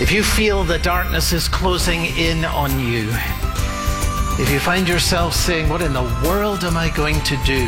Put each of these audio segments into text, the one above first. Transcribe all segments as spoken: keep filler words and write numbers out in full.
If you feel the darkness is closing in on you, if you find yourself saying, what in the world am I going to do?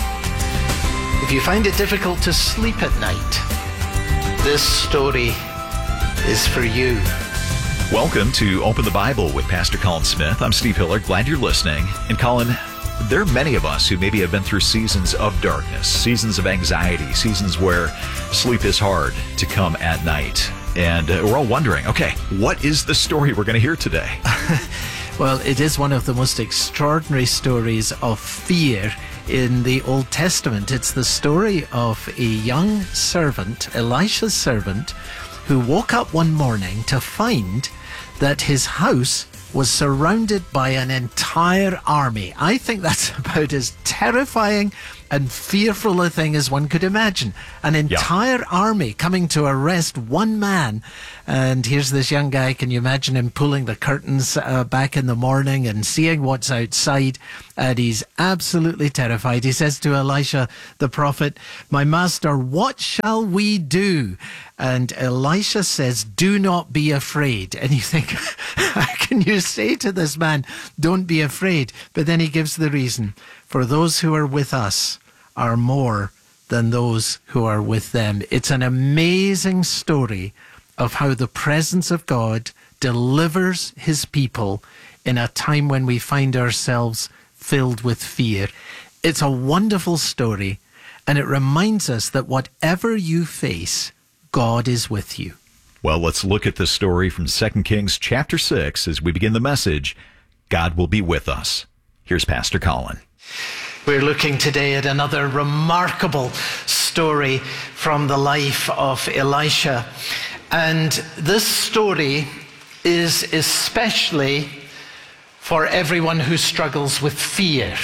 If you find it difficult to sleep at night, this story is for you. Welcome to Open the Bible with Pastor Colin Smith. I'm Steve Hillard. Glad you're listening. And Colin, there are many of us who maybe have been through seasons of darkness, seasons of anxiety, seasons where sleep is hard to come at night. And uh, we're all wondering, okay, what is the story we're going to hear today? Well, it is one of the most extraordinary stories of fear in the Old Testament. It's the story of a young servant, Elisha's servant, who woke up one morning to find that his house was surrounded by an entire army. I think that's about as terrifying and fearful a thing as one could imagine. An entire yeah. army coming to arrest one man. And here's this young guy. Can you imagine him pulling the curtains uh, back in the morning and seeing what's outside? And he's absolutely terrified. He says to Elisha, the prophet, "My master, what shall we do?" And Elisha says, "Do not be afraid." And you think, how can you say to this man, don't be afraid? But then he gives the reason. For those who are with us are more than those who are with them. It's an amazing story of how the presence of God delivers his people in a time when we find ourselves filled with fear. It's a wonderful story, and it reminds us that whatever you face, God is with you. Well, let's look at this story from Second Kings chapter six as we begin the message, God will be with us. Here's Pastor Colin. We're looking today at another remarkable story from the life of Elisha. And this story is especially for everyone who struggles with fear.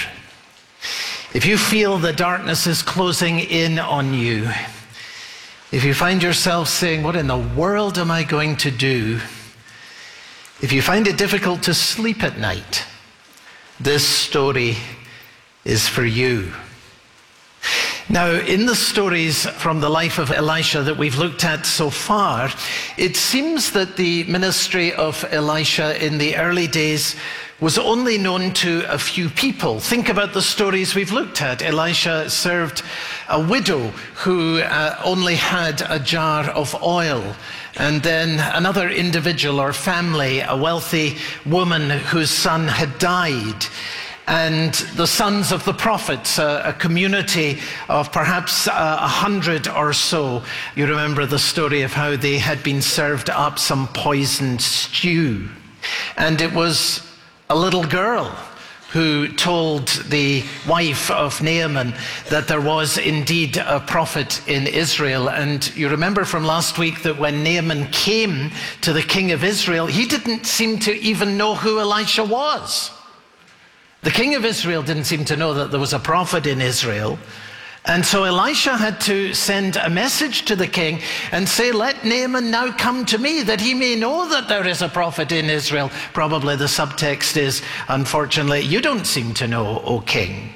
If you feel the darkness is closing in on you, if you find yourself saying, what in the world am I going to do? If you find it difficult to sleep at night, this story is for you. Now, in the stories from the life of Elisha that we've looked at so far, it seems that the ministry of Elisha in the early days was only known to a few people. Think about the stories we've looked at. Elisha served a widow who uh, only had a jar of oil. And then another individual or family, a wealthy woman whose son had died. And the sons of the prophets, a, a community of perhaps uh, a hundred or so. You remember the story of how they had been served up some poisoned stew. And it was a little girl who told the wife of Naaman that there was indeed a prophet in Israel. And you remember from last week that when Naaman came to the king of Israel, he didn't seem to even know who Elisha was. The king of Israel didn't seem to know that there was a prophet in Israel. And so Elisha had to send a message to the king and say, let Naaman now come to me, that he may know that there is a prophet in Israel. Probably the subtext is, unfortunately, you don't seem to know, O king.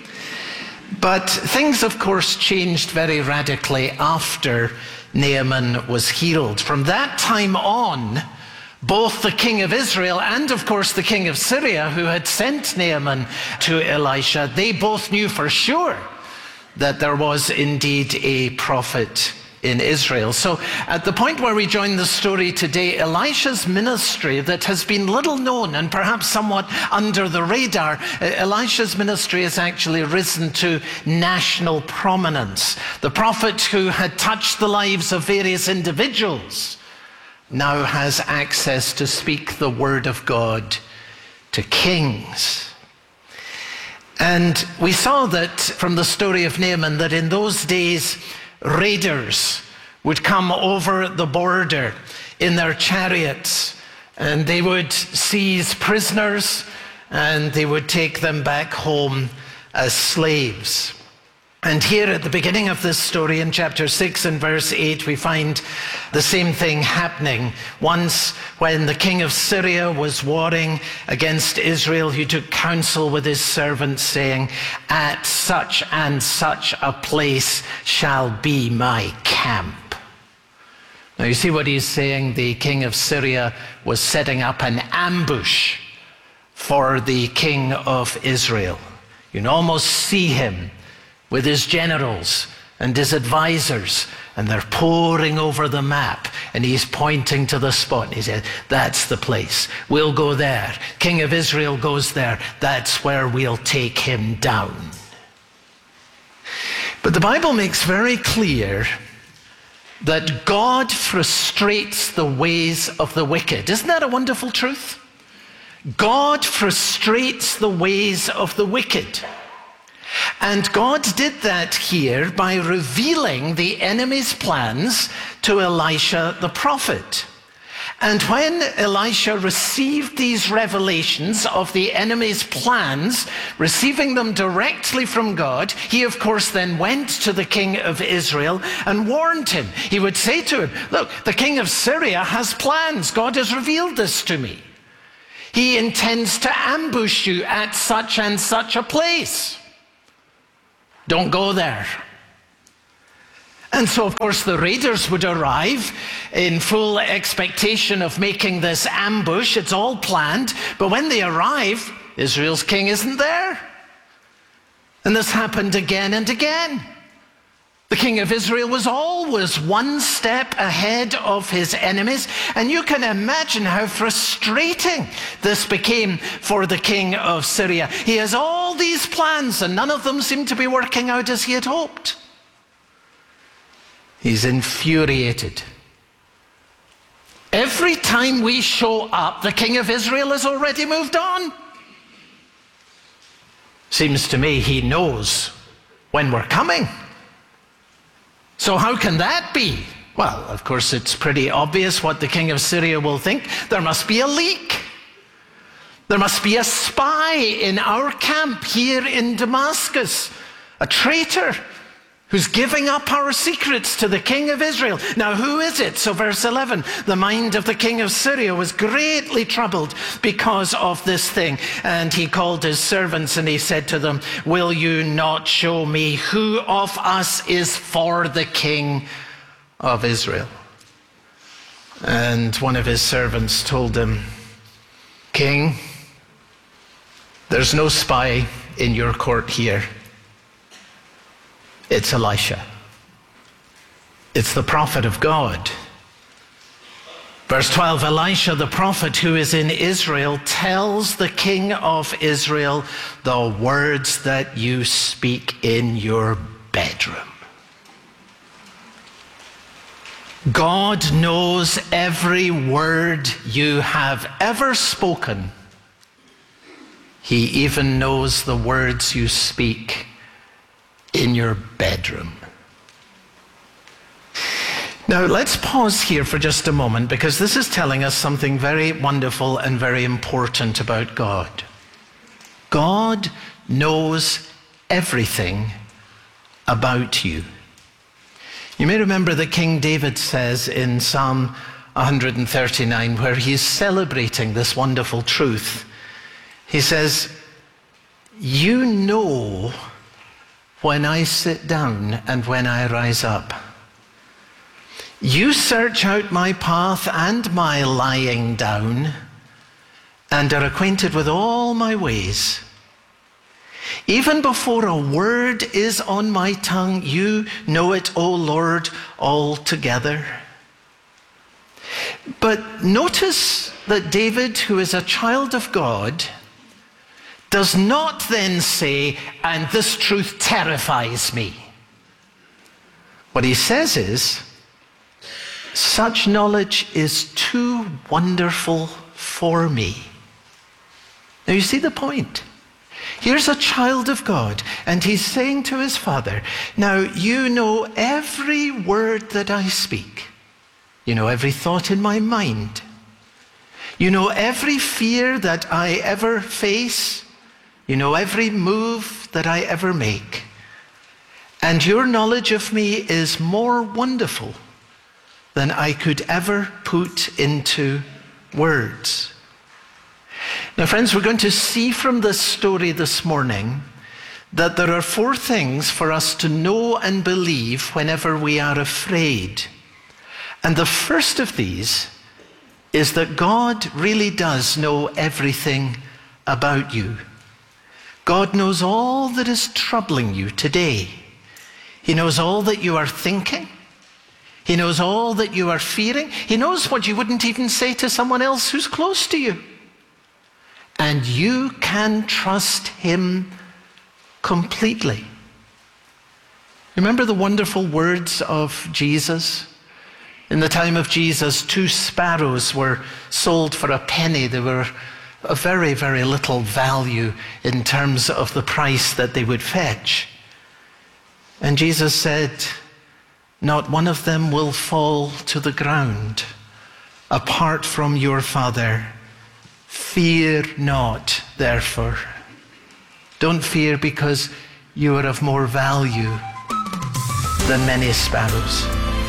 But things, of course, changed very radically after Naaman was healed. From that time on, both the king of Israel and, of course, the king of Syria, who had sent Naaman to Elisha, they both knew for sure that there was indeed a prophet in Israel. So at the point where we join the story today, Elisha's ministry that has been little known and perhaps somewhat under the radar, Elisha's ministry has actually risen to national prominence. The prophet who had touched the lives of various individuals now has access to speak the word of God to kings. And we saw that from the story of Naaman that in those days, raiders would come over the border in their chariots, and they would seize prisoners and they would take them back home as slaves. And here at the beginning of this story in chapter six and verse eight, we find the same thing happening. Once when the king of Syria was warring against Israel, he took counsel with his servants saying, at such and such a place shall be my camp. Now you see what he's saying. The king of Syria was setting up an ambush for the king of Israel. You can almost see him with his generals and his advisors, and they're poring over the map, and he's pointing to the spot, and he said, that's the place. We'll go there. King of Israel goes there. That's where we'll take him down. But the Bible makes very clear that God frustrates the ways of the wicked. Isn't that a wonderful truth? God frustrates the ways of the wicked. And God did that here by revealing the enemy's plans to Elisha the prophet. And when Elisha received these revelations of the enemy's plans, receiving them directly from God, he of course then went to the king of Israel and warned him. He would say to him, look, the king of Syria has plans. God has revealed this to me. He intends to ambush you at such and such a place. Don't go there. And so, of course, the raiders would arrive in full expectation of making this ambush. It's all planned. But when they arrive, Israel's king isn't there. And this happened again and again. The king of Israel was always one step ahead of his enemies. And you can imagine how frustrating this became for the king of Syria. He has all these plans, and none of them seem to be working out as he had hoped. He's infuriated. Every time we show up, the king of Israel has already moved on. Seems to me he knows when we're coming. So how can that be? Well, of course, it's pretty obvious what the king of Syria will think. There must be a leak. There must be a spy in our camp here in Damascus, a traitor who's giving up our secrets to the king of Israel. Now, who is it? So verse eleven, the mind of the king of Syria was greatly troubled because of this thing. And he called his servants and he said to them, will you not show me who of us is for the king of Israel? And one of his servants told him, King, there's no spy in your court here. It's Elisha. It's the prophet of God. Verse twelve, Elisha the prophet who is in Israel tells the king of Israel the words that you speak in your bedroom. God knows every word you have ever spoken. He even knows the words you speak in your bedroom. Now, let's pause here for just a moment, because this is telling us something very wonderful and very important about God. God knows everything about you. You may remember that King David says in Psalm one thirty-nine, where he's celebrating this wonderful truth, he says, you know when I sit down and when I rise up. You search out my path and my lying down, and are acquainted with all my ways. Even before a word is on my tongue, you know it, O Lord, altogether. But notice that David, who is a child of God, does not then say, and this truth terrifies me. What he says is, such knowledge is too wonderful for me. Now you see the point. Here's a child of God, and he's saying to his father, now you know every word that I speak. You know every thought in my mind. You know every fear that I ever face. You know every move that I ever make. And your knowledge of me is more wonderful than I could ever put into words. Now, friends, we're going to see from this story this morning that there are four things for us to know and believe whenever we are afraid. And the first of these is that God really does know everything about you. God knows all that is troubling you today. He knows all that you are thinking. He knows all that you are fearing. He knows what you wouldn't even say to someone else who's close to you. And you can trust him completely. Remember the wonderful words of Jesus? In the time of Jesus, two sparrows were sold for a penny. They were a very, very little value in terms of the price that they would fetch. And Jesus said, not one of them will fall to the ground apart from your Father. Fear not, therefore. Don't fear, because you are of more value than many sparrows.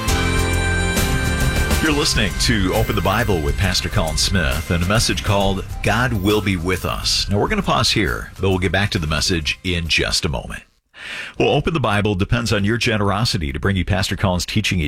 You're listening to Open the Bible with Pastor Colin Smith and a message called God Will Be With Us. Now we're going to pause here, but we'll get back to the message in just a moment. Well, Open the Bible depends on your generosity to bring you Pastor Colin's teaching